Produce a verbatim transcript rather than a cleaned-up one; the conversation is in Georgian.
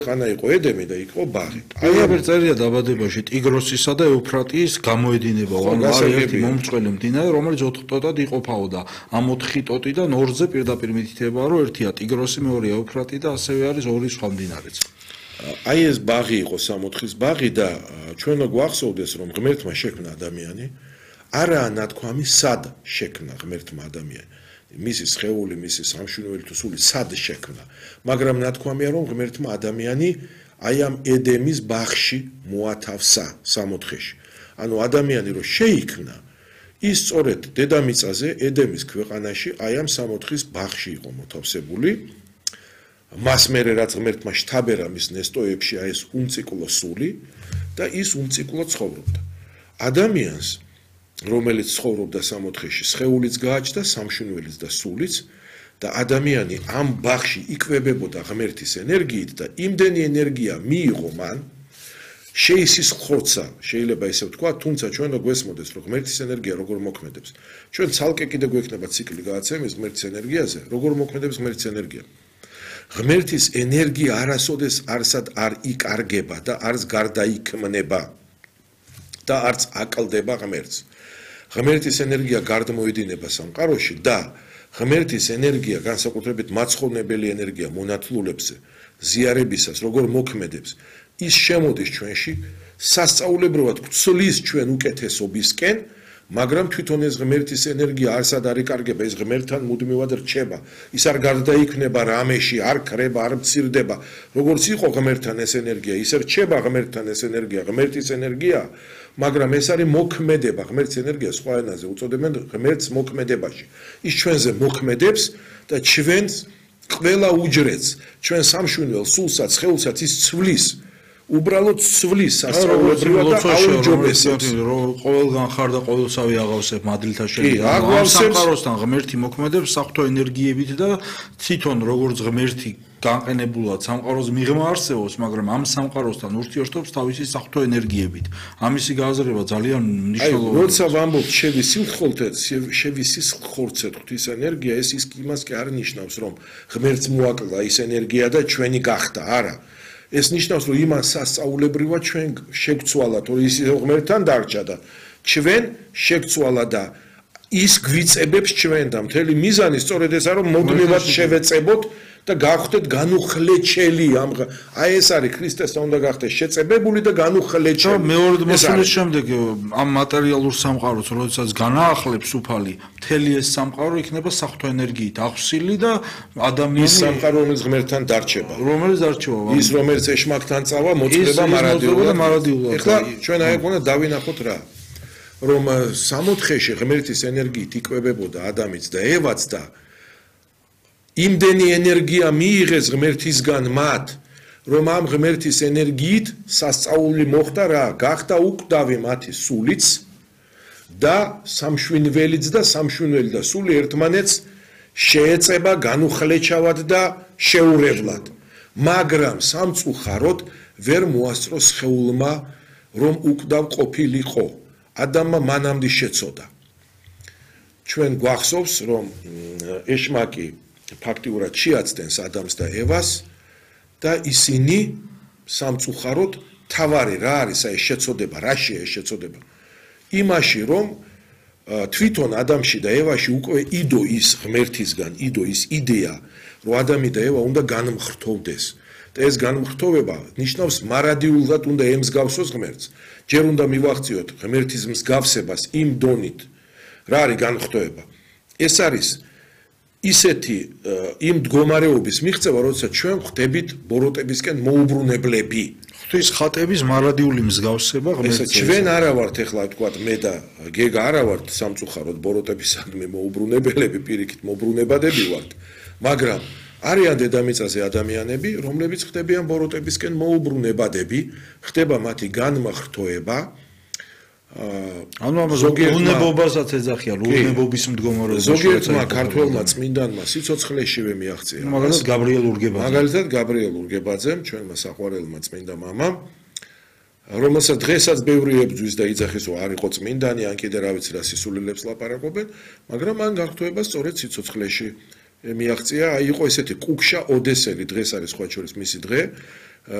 ხანა იყო ედემი და იყო ბაღი. Პირველად წერია დაბადებაში ტიგროსისა და ეუფრატის გამოედინება, ანუ ერთი მომწყვლელი მდინარე, რომელიც ოთხ ტოტად იყოფაოდა. ამ ოთხი ტოტიდან ორზე პირდაპირ მითითებაა, რომ ერთია ტიგროსი, მეორეა ეუფრატი და ასევე არის ორი სხვა მდინარეც. აი ეს ბაღი იყო სამოთხის ბაღი და ჩვენ გვახსოვდეს, რომ ღმერთმა შექმნა ადამიანი, არაა ნათქვამი სად შექმნა ღმერთმა ადამიანი. მისი სხეული, მისი სამშვენივრელი თუ სული სად შექმნა. მაგრამ ნათქვამია, რომ ღმერთმა ადამიანი აი ამ ედემის ბაღში მოათავსა სამოთხეში. ანუ ადამიანი რო შეიქმნა, ის სწორედ დედამიწაზე ედემის ქვეყანაში აი ამ სამოთხის ბაღში იყო მოთავსებული. მას მერე რაც ღმერთმა შთაბერა მის ნესტოებში აი ეს უმციკლო სული და ის უმციკლო ცხოვრობდა. ადამიანს რომელიც ცხოვრობდა სამოთხეში, სხეულიც გააჩნდა, სამშვენივრელიც და სულიც და ადამიანი ამ ბაღში იკვებებოდა ღმერთის ენერგიით და იმდენი ენერგია მიიღო მან, შეისის ხორცა, შეიძლება ისე ვთქვა, თუმცა ჩვენ გვესმოდეს, რომ ღმერთის ენერგია როგორ მოქმედებს. ჩვენ ცალკე კიდე გვექნება ციკლი გააცემის ღმერთის ენერგიაზე, როგორ მოქმედებს ღმერთის ენერგია. ღმერთის ენერგია არასოდეს არსად არ იკარგება და არც გარდაიქმნება და არც აკლდება ღმერთს. ღმერთის ენერგია გარდმოედინება სამყაროში და ღმერთის ენერგია განსაკუთრებით მაცხოვნებელი ენერგია მონათლულებზე ზიარებისას როგორ მოქმედებს ის შემოდის ჩვენში სასწაულებრივად გვცლის ჩვენ უკეთესობისკენ მაგრამ თვითონ ეს ღმერთის ენერგია არსად არ იკარგება ეს ღმერთთან მუდმივად რჩება ის არ გარდაიქმნება რამეში არ ქრება არ მცირდება როგორც იყო ღმერთთან ეს ენერგია ის რჩება ღმერთთან ეს ენერგია ღმერთის ენერგია მაგრამ ეს არის მოქმედება ღმერთის ენერგია სხვა ენაზე უწოდებენ ღმერთს მოქმედებაში ის ჩვენზე მოქმედებს და ჩვენს ყველა უჯრედს ჩვენ სამშვენივრელ სულსაც ხელსაც ის ცვლის უბრალოდ ცვლის სასწაულებრივად და აუჯობესებს რომ ყოველგან ხარ და ყოველსავე აღავსებ მადლთა შეიძლება ამ სამყაროსთან ღმერთი მოქმედებს საღვთო ენერგიებით და თვითონ როგორც ღმერთი განყენებულად სამყაროს მიღმა არსებობს მაგრამ ამ სამყაროსთან ურთიერთობს თავისი საღვთო ენერგიებით ამისი გააზრება ძალიან მნიშვნელოვანია აი როცა ვამბობ შევისილხოლთე შევისილხორცე ღვთის ენერგია ეს ის იმას კი არ ნიშნავს რომ ღმერთს მოაკლა ის ენერგია და ჩვენი გახდა არა ეს ნიშნავს რომ იმან სასწაულებრივად ჩვენ შეგცვალათ რომ ის ღმერთთან დარჩა და ჩვენ შეგცვალა და ის გვიწებებს ჩვენ და მთელი მიზანი სწორედ ესაა რომ მუდმივად შევეწებოთ და გავხდეთ განუხლეჩელი ამ აი ეს არის ქრისტესთან უნდა გახდეს შეწებებული და განუხლეჩელი მეორე მოსულის შემდეგ ამ მატერიალურ სამყაროს როდესაც განაახლებს უფალი მთელი ეს სამყარო იქნება საღვთო ენერგიით აღსილი და ადამიანის სამყარო რომელიც ღმერთთან დარჩება რომელიც დარჩება ის რომელიც ეშმაკთან წავა მოწდება მარადიულად ეხლა ჩვენ აი უნდა დავინახოთ რა რომ სამოთხეში ღმერთის ენერგიით იკვებებოდა ადამიანს და ევაც და იმდენი ენერგია მიიღეს ღმერთისგან მათ რომ ამ ღმერთის ენერგიით სასწაული მოხდა რა გახდა უკვდავი მათი სულიც და სამშვენივრელიც და სამშვენივრელი და სული ერთმანეთს შეეწება განუხლეჩავად და შეურევლად მაგრამ სამწუხაროდ ვერ მოასწრო სხეულმა რომ უკვდავ ყოფილიყო ადამმა მანამდე შეცოდა ჩვენ გვახსოვს რომ ეშმაკი ფაქტიურად შეაცდენს ადამიანს და ევას და ისინი სამწუხაროდ თავარი რა არის აი შეცოდება რაშია ეს შეცოდება იმაში რომ თვითონ ადამიანში და ევაში უკვე იდო ის ღმერთისგან იდო ის იდეა რომ ადამი და ევა უნდა განმხრთოვდეს და ეს განმხრთოვება ნიშნავს მარადიულად უნდა ემსგავსოს ღმერთს ჯერ უნდა მივახციოთ ღმერთის მსგავსებას იმ დონით რა არის განმხრთოვება ეს არის ისეთი იმ მდგომარეობის მიღწევა, როდესაც ჩვენ ხვდებით ბოროტებისკენ მოუბრუნებლები. ღვთის ხატების მარადიული მსგავსება ღმერთს. ჩვენ არა ვართ ეხლა ვთქვათ მე და გეგა არა ვართ სამწუხაროდ ბოროტებისადმი მოუბრუნებლები, პირიქით მოუბრუნებადები ვართ, მაგრამ არიან დედამიწაზე ადამიანები, რომლებიც ხდებიან ბოროტებისკენ მოუბრუნებადები, ხდება მათი განმხრთოება ანუ ამ ზოგიერთობასაც ეძახიან უნებობის მდგომარეობა ზოგიერთმა ქართველმა წმინდანმა სიცოცხლეშივე მიაღწია მაგალითად გაბრიელ ურგებაძე მაგალითად გაბრიელ ურგებაძემ ჩვენმა საყვარელმა წმინდა მამამ რომელსაც დღესაც ბევრი ებრძვის და იძახის რომ არ იყო წმინდანი ან კიდე რა ვიცი რა სისულელებს ლაპარაკობენ მაგრამ მან გახტოება სწორედ სიცოცხლეში მიაღწია აი იყო ესეთი კუქშა ოდესელი დღეს არის სხვა შორის მისი დღე